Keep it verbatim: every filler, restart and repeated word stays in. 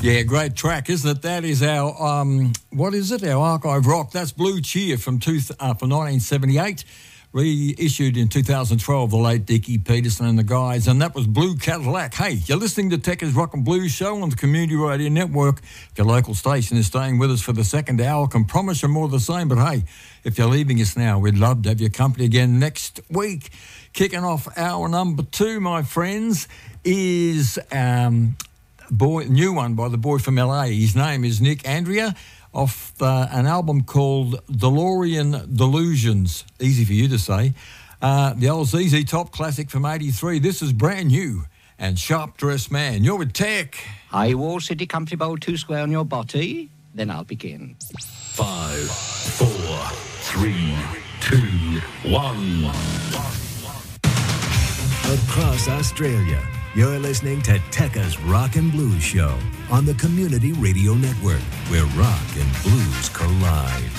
Yeah, great track, isn't it? That is our, um, what is it? Our archive rock. That's Blue Cheer from, two, uh, from nineteen seventy-eight, reissued in two thousand twelve, the late Dickie Peterson and the guys, and that was Blue Cadillac. Hey, you're listening to Techers Rock and Blues Show on the Community Radio Network. If your local station is staying with us for the second hour, I can promise you more of the same, but hey, if you're leaving us now, we'd love to have your company again next week. Kicking off hour number two, my friends, is... Um, Boy, new one by the boy from L A. His name is Nick Andrea, off the, an album called DeLorean Delusions. Easy for you to say. Uh, the old Z Z Top classic from eighty-three. This is brand new. And Sharp Dressed Man. You're with Tech. Hi, Wall City Country Bowl, two square on your body. Then I'll begin. Five, four, three, two, one. Across Australia, you're listening to Tekka's Rock and Blues Show on the Community Radio Network, where rock and blues collide.